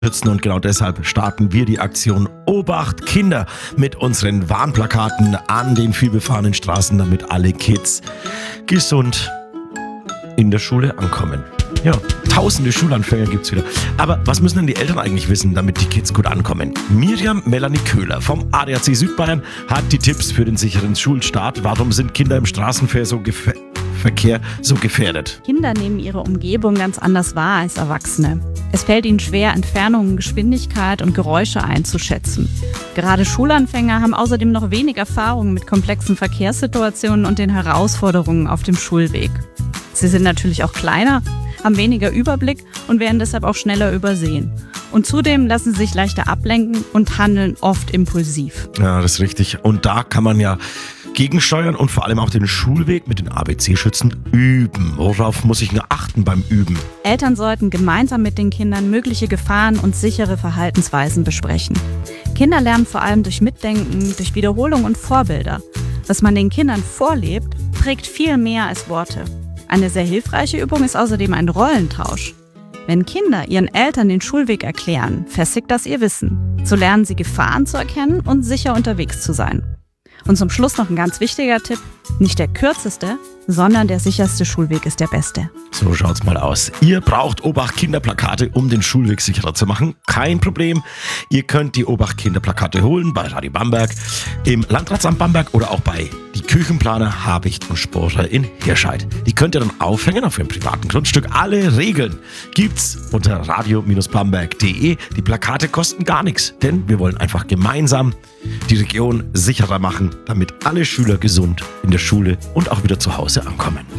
schützen und genau deshalb starten wir die Aktion Obacht Kinder mit unseren Warnplakaten an den vielbefahrenen Straßen, damit alle Kids gesund in der Schule ankommen. Ja, tausende Schulanfänger gibt's wieder. Aber was müssen denn die Eltern eigentlich wissen, damit die Kids gut ankommen? Miriam Melanie Köhler vom ADAC Südbayern hat die Tipps für den sicheren Schulstart. Warum sind Kinder im Straßenverkehr so gefährdet? Kinder nehmen ihre Umgebung ganz anders wahr als Erwachsene. Es fällt ihnen schwer, Entfernungen, Geschwindigkeit und Geräusche einzuschätzen. Gerade Schulanfänger haben außerdem noch wenig Erfahrung mit komplexen Verkehrssituationen und den Herausforderungen auf dem Schulweg. Sie sind natürlich auch kleiner, haben weniger Überblick und werden deshalb auch schneller übersehen. Und zudem lassen sie sich leichter ablenken und handeln oft impulsiv. Ja, das ist richtig. Und da kann man ja gegensteuern und vor allem auch den Schulweg mit den ABC-Schützen üben. Worauf muss ich nur achten beim Üben? Eltern sollten gemeinsam mit den Kindern mögliche Gefahren und sichere Verhaltensweisen besprechen. Kinder lernen vor allem durch Mitdenken, durch Wiederholung und Vorbilder. Was man den Kindern vorlebt, prägt viel mehr als Worte. Eine sehr hilfreiche Übung ist außerdem ein Rollentausch. Wenn Kinder ihren Eltern den Schulweg erklären, festigt das ihr Wissen. So lernen sie Gefahren zu erkennen und sicher unterwegs zu sein. Und zum Schluss noch ein ganz wichtiger Tipp: Nicht der kürzeste, sondern der sicherste Schulweg ist der beste. So schaut's mal aus. Ihr braucht Obacht-Kinder-Plakate, um den Schulweg sicherer zu machen. Kein Problem. Ihr könnt die Obacht-Kinder-Plakate holen bei Radio Bamberg, im Landratsamt Bamberg oder auch bei die Küchenplaner Habicht und Sporer in Hirscheid. Die könnt ihr dann aufhängen auf eurem privaten Grundstück. Alle Regeln gibt's unter radio-bamberg.de. Die Plakate kosten gar nichts, denn wir wollen einfach gemeinsam die Region sicherer machen, damit alle Schüler gesund in der Schule und auch wieder zu Hause ankommen.